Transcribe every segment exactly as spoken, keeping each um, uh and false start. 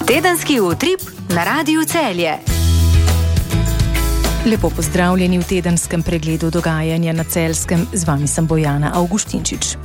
Tedenski utrip na Radiu Celje. Lepo pozdravljeni v tedenskem pregledu dogajanja na Celjskem. Z vami sem Bojana Avguštinčič.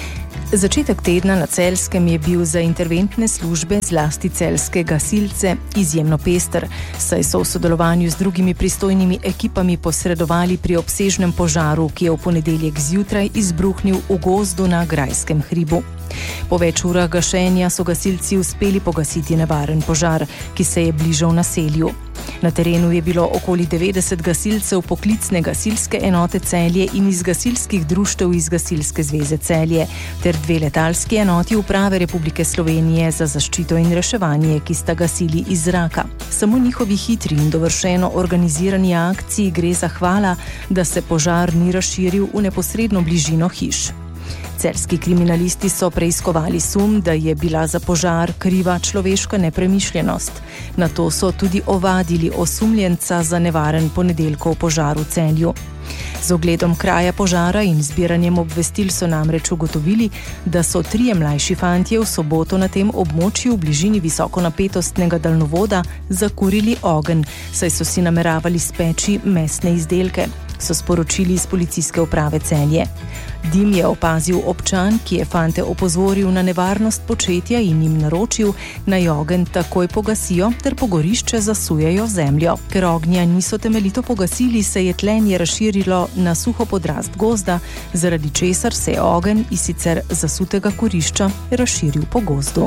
Začetek tedna na Celjskem je bil za interventne službe, zlasti celjske gasilce, izjemno pester, saj so v sodelovanju z drugimi pristojnimi ekipami posredovali pri obsežnem požaru, ki je v ponedeljek zjutraj izbruhnil v gozdu na Grajskem hribu. Po več urah gašenja so gasilci uspeli pogasiti nevaren požar, ki se je bližal naselju. Na terenu je bilo okoli devetdeset gasilcev poklicne gasilske enote Celje in iz gasilskih društev iz Gasilske zveze Celje, ter dve letalski enoti Uprave Republike Slovenije za zaščito in reševanje, ki sta gasili iz zraka. Samo njihovi hitri in dovršeno organizirani akciji gre zahvala, da se požar ni razširil v neposredno bližino hiš. Celjski kriminalisti so preiskovali sum, da je bila za požar kriva človeška nepremišljenost. Nato so tudi ovadili osumljenca za nevaren ponedeljkov požar v Celju. Z ogledom kraja požara in zbiranjem obvestil so namreč ugotovili, da so trije mlajši fantje v soboto na tem območju v bližini visokonapetostnega daljnovoda zakurili ogenj, saj so si nameravali speči mesne izdelke, so sporočili iz policijske uprave Celje. Dim je opazil občan, ki je fante opozoril na nevarnost početja in jim naročil, naj ogenj takoj pogasijo ter pogorišče zasujejo zemljo. Ker ognja niso temeljito pogasili, se je tlenje razširilo na suho podrast gozda, zaradi česar se je ogenj iz sicer zasutega kurišča razširil po gozdu.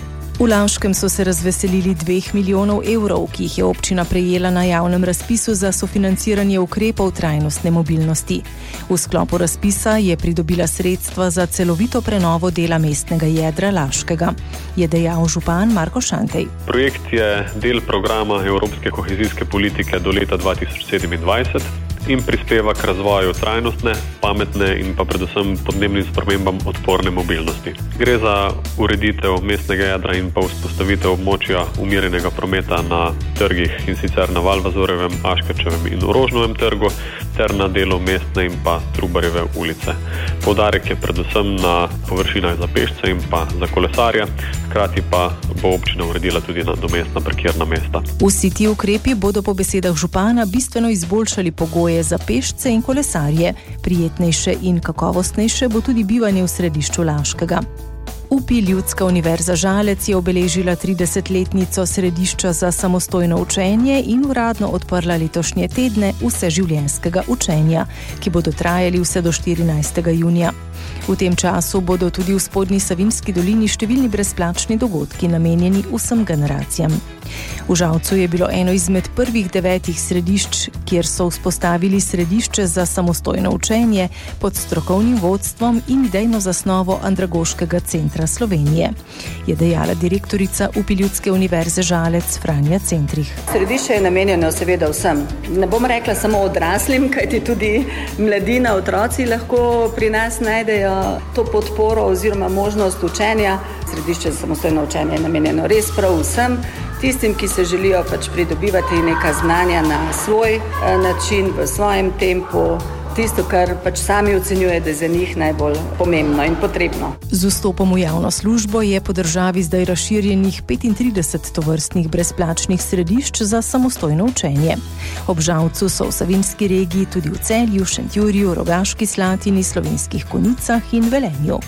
V Laškem so se razveselili dveh milijonov evrov, ki jih je občina prejela na javnem razpisu za sofinanciranje ukrepov trajnostne mobilnosti. V sklopu razpisa je pridobila sredstva za celovito prenovo dela mestnega jedra Laškega, je dejal župan Marko Šantej. Projekt je del programa Evropske kohezijske politike do leta dva tisoč sedemindvajset in prispeva k razvoju trajnostne, pametne in pa predvsem podnebnim spremembam odporne mobilnosti. Gre za ureditev mestnega jedra in pa vzpostavitev območja umirjenega prometa na trgih, in sicer na Valvazorjevem, Aškerčevem in Rožnovem trgu ter na delu Mestne in pa Trubarjeve ulice. Poudarek je predvsem na površinah za pešce in pa za kolesarje, hkrati pa bo občina uredila tudi nadomestna parkirna mesta. Vsi ti ukrepi bodo po besedah župana bistveno izboljšali pogoje za pešce in kolesarje. Prijetnejše in kakovostnejše bo tudi bivanje v središču Laškega. U P I Ljudska univerza Žalec je obeležila tridesetletnico središča za samostojno učenje in uradno odprla letošnje tedne vseživljenjskega učenja, ki bodo trajali vse do štirinajstega junija. V tem času bodo tudi v Spodnji Savinjski dolini številni brezplačni dogodki namenjeni vsem generacijam. V Žalcu je bilo eno izmed prvih devetih središč, kjer so vzpostavili središče za samostojno učenje pod strokovnim vodstvom in idejno zasnovo Andragoškega centra Slovenije, je dejala direktorica U P I Ljudske univerze Žalec Franja Centrih. Središče je namenjeno seveda vsem. Ne bom rekla samo odraslim, kajti tudi mladina, otroci lahko pri nas najdejo to podporo oziroma možnost učenja. Središče za samostojno učenje je namenjeno res prav vsem, tistim, ki se želijo pač pridobivati neka znanja na svoj način, v svojem tempu, tisto, kar pač sami ocenjuje, da je za njih najbolj pomembno in potrebno. Z vstopom v javno službo je po državi zdaj razširjenih petintrideset tovrstnih brezplačnih središč za samostojno učenje. Ob Žalcu so v Savinjski regiji tudi v Celju, Šentjurju, Rogaški Slatini, Slovenskih Konjicah in Velenju.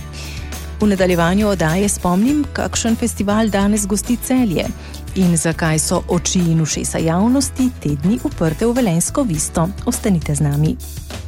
V nadaljevanju oddaje spomnim, kakšen festival danes gosti Celje in zakaj so oči in ušesa javnosti te dni uprte v velenjsko Visto. Ostanite z nami.